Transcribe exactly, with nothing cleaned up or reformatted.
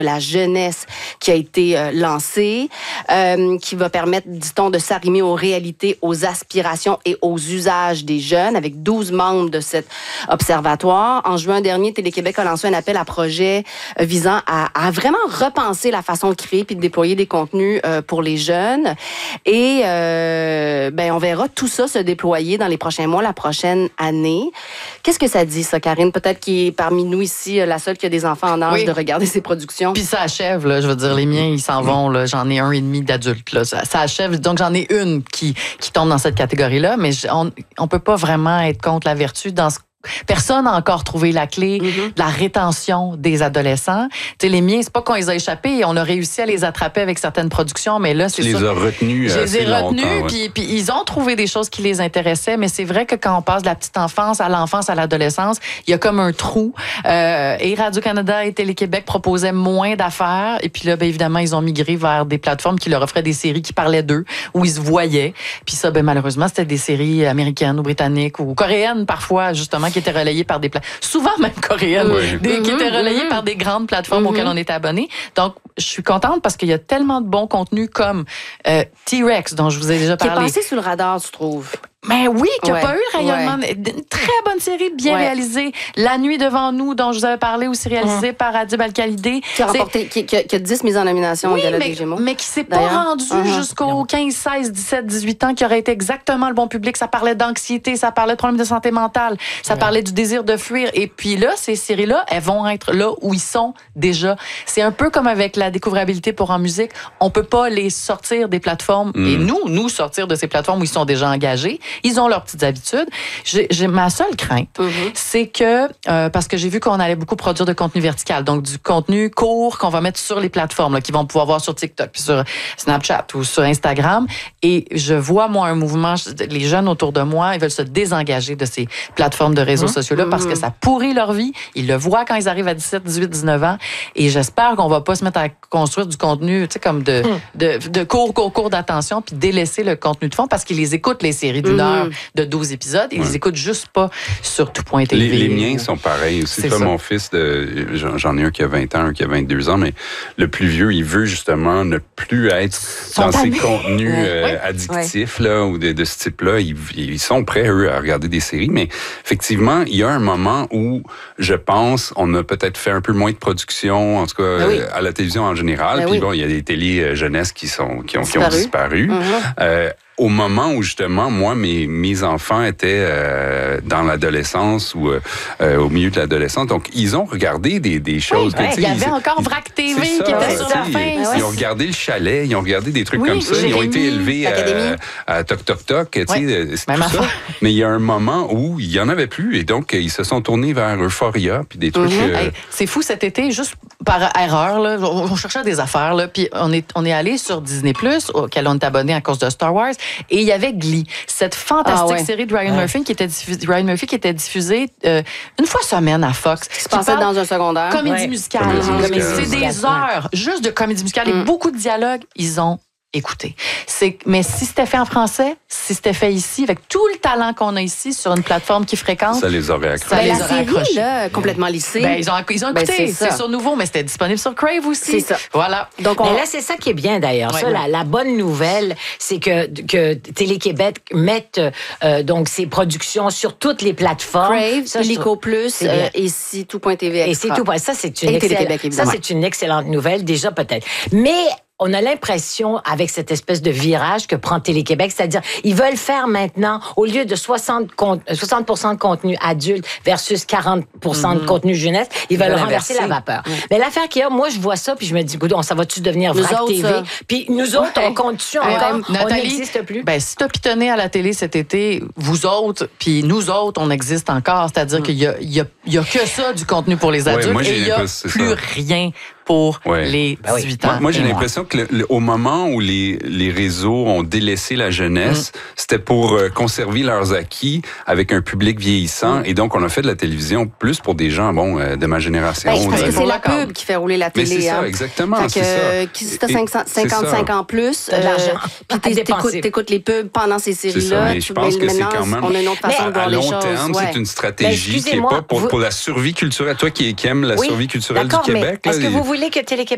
la jeunesse qui a été euh, lancée, euh, qui va permettre, dit-on, de s'arrimer aux réalités, aux aspirations et aux usages des jeunes, avec douze membres de cet observatoire. En juin dernier, Télé-Québec a lancé un appel à projet euh, visant à, à vraiment repenser la façon de créer puis de déployer des contenus euh, pour les jeunes. Et euh, ben, on verra tout ça se déployer dans les prochains mois, la prochaine année. Qu'est-ce que ça dit, ça, Karine? Peut-être qui est parmi nous ici la seule qui a des enfants en âge oui. de regarder ces productions. Puis ça achève, là, je veux dire, les miens, ils s'en vont, là, j'en ai un et demi d'adultes, là, ça, ça achève, donc j'en ai une qui, qui tombe dans cette catégorie-là, mais on on peut pas vraiment être contre la vertu dans ce personne n'a encore trouvé la clé mm-hmm. de la rétention des adolescents. Tu sais, les miens, c'est pas qu'on les a échappés, on a réussi à les attraper avec certaines productions, mais là, c'est tu ça. Tu les as retenus Je les ai retenus, ouais. puis, puis ils ont trouvé des choses qui les intéressaient, mais c'est vrai que quand on passe de la petite enfance à l'enfance, à l'adolescence, il y a comme un trou. Euh, et Radio-Canada et Télé-Québec proposaient moins d'affaires, et puis là, ben, évidemment, ils ont migré vers des plateformes qui leur offraient des séries qui parlaient d'eux, où ils se voyaient. Puis ça, ben, malheureusement, c'était des séries américaines ou britanniques ou coréennes, parfois, justement, qui étaient relayées par des plateformes, souvent même coréennes, oui. des, mm-hmm, qui étaient relayées mm-hmm. par des grandes plateformes mm-hmm. auxquelles on était abonnés. Donc, je suis contente parce qu'il y a tellement de bons contenus comme euh, T-Rex, dont je vous ai déjà parlé. Qui est passé sous le radar, tu trouves? Mais oui, qui n'a ouais, pas eu le rayonnement. Ouais. Une très bonne série, bien ouais. réalisée. La nuit devant nous, dont je vous avais parlé, aussi réalisée mmh. par Adib Al-Khalidé. Qui a remporté, qui, qui, a, qui a dix mises en nomination oui, au Gala mais, des Gémeaux. mais qui s'est pas rendu uh-huh. jusqu'aux quinze, seize, dix-sept, dix-huit ans, qui aurait été exactement le bon public. Ça parlait d'anxiété, ça parlait de problèmes de santé mentale, ça ouais. parlait du désir de fuir. Et puis là, ces séries-là, elles vont être là où ils sont déjà. C'est un peu comme avec la découvrabilité pour en musique. On peut pas les sortir des plateformes mmh. et nous, nous sortir de ces plateformes où ils sont déjà engagés. Ils ont leurs petites habitudes. J'ai, j'ai, ma seule crainte, mm-hmm. c'est que, euh, parce que j'ai vu qu'on allait beaucoup produire de contenu vertical, donc du contenu court qu'on va mettre sur les plateformes, là, qu'ils vont pouvoir voir sur TikTok, puis sur Snapchat ou sur Instagram. Et je vois, moi, un mouvement, les jeunes autour de moi, ils veulent se désengager de ces plateformes de réseaux mm-hmm. sociaux-là parce que ça pourrit leur vie. Ils le voient quand ils arrivent à dix-sept, dix-huit, dix-neuf ans. Et j'espère qu'on va pas se mettre à construire du contenu, tu sais, comme de, mm. de, de court, court, court d'attention, puis délaisser le contenu de fond parce qu'ils les écoutent, les séries d'une mm. heure, de douze épisodes, et ouais. ils écoutent juste pas sur tout point T V. Les, les miens sont pareils aussi. Toi, mon fils, de, j'en, j'en ai un qui a vingt ans, un qui a vingt-deux ans, mais le plus vieux, il veut justement ne plus être sont dans amis. Ces contenus ouais. euh, ouais. addictifs ouais. là, ou de, de ce type-là. Ils, ils sont prêts, eux, à regarder des séries, mais effectivement, il y a un moment où, je pense, on a peut-être fait un peu moins de production, en tout cas, ben oui. euh, à la télévision en général. Ben Puis oui. bon, il y a des télés euh, jeunesse qui, sont, qui, ont, qui ont disparu. Mm-hmm. Euh, au moment où, justement, moi, mes, mes enfants étaient euh, dans l'adolescence ou euh, au milieu de l'adolescence, donc ils ont regardé des, des choses... Oui, que, il y avait encore Vrac T V ça, qui était sur la fin. Ils, ils ont regardé le chalet, ils ont regardé des trucs oui, comme ça, Jérémy, ils ont été élevés à, à Toc Toc Toc, tu sais, oui, c'est tout ça. Mais il y a un moment où il n'y en avait plus, et donc ils se sont tournés vers Euphoria, puis des trucs... Mm-hmm. Euh... Hey, c'est fou, cet été, juste par erreur, là, on cherchait des affaires, là, puis on est, on est allé sur Disney plus, auquel on est abonné à cause de Star Wars, et il y avait Glee, cette fantastique ah ouais. série de Ryan, ouais. Murphy, qui était diffusée, Ryan Murphy qui était diffusée euh, une fois semaine à Fox. Qui se passait dans un secondaire. Comédie ouais. musicale. Comédie musicale. C'est des heures juste de comédie musicale mm. et beaucoup de dialogues. Ils ont écouté. C'est, mais si c'était fait en français, si c'était fait ici, avec tout le talent qu'on a ici sur une plateforme qui fréquente, ça les aurait accrochés. Ça les aurait accrochés. Là, complètement lissée. Ben, ils ont, ils ont écouté. Ben, c'est, c'est sur Nouveau, mais c'était disponible sur Crave aussi. C'est ça. Voilà. Donc, on... Mais là, c'est ça qui est bien d'ailleurs. Ouais, ça, ouais. La, la bonne nouvelle, c'est que, que Télé-Québec mette euh, donc ses productions sur toutes les plateformes. Crave, ça, Illico Plus, euh, et si tout point T V Extra. Et c'est tout. Ça, c'est une, excell... ça, c'est une excellente nouvelle, déjà peut-être. Mais on a l'impression, avec cette espèce de virage que prend Télé-Québec, c'est-à-dire, ils veulent faire maintenant, au lieu de soixante pour cent de contenu adulte versus quarante pour cent mm-hmm. de contenu jeunesse, ils veulent renverser la vapeur. Mm-hmm. Mais l'affaire qu'il y a, moi, je vois ça, puis je me dis, goudon, ça va-tu devenir Vrac T V? Ça. Puis nous autres, ouais. on compte dessus encore, ouais, on n'existe plus. Ben, si t'as pitonné à la télé cet été, vous autres, puis nous autres, on existe encore. C'est-à-dire mm. qu'il y a, il y a, il y a que ça du contenu pour les adultes, ouais, moi, et il y a plus ça. Rien pour ouais. les dix-huit ans. Moi, moi j'ai l'impression que le, le, au moment où les, les réseaux ont délaissé la jeunesse, mm. c'était pour euh, conserver leurs acquis avec un public vieillissant. Mm. Et donc, on a fait de la télévision plus pour des gens, bon, euh, de ma génération. Ben, parce de, que c'est la pub qui fait rouler la télé. Mais c'est hein. ça, exactement. Fait que, c'est ça. Qui, si t'as cinquante-cinq ans plus, t'as de l'argent. Euh, puis t'écoutes, t'écoutes les pubs pendant ces séries-là. Mais je pense que c'est quand même... On a une autre façon de voir les choses. À long terme, c'est une stratégie qui n'est pas pour la survie culturelle. Toi qui aimes la survie culturelle du Québec. Est-ce que vous voulez que Télé-Québec